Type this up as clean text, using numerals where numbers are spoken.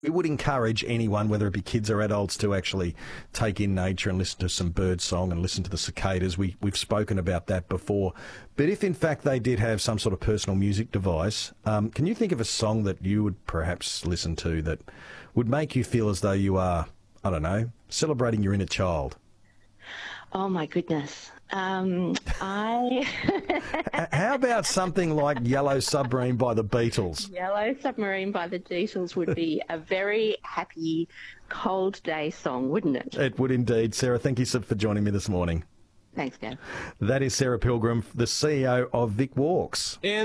We would encourage anyone, whether it be kids or adults, to actually take in nature and listen to some bird song and listen to the cicadas. We've spoken about that before. But if, in fact, they did have some sort of personal music device, can you think of a song that you would perhaps listen to that would make you feel as though you are, I don't know, celebrating your inner child? Oh my goodness. How about something like Yellow Submarine by the Beatles? Yellow Submarine by the Beatles would be a very happy, cold day song, wouldn't it? It would indeed. Sarah, thank you for joining me this morning. Thanks, Gav. That is Sarah Pilgrim, the CEO of Vic Walks.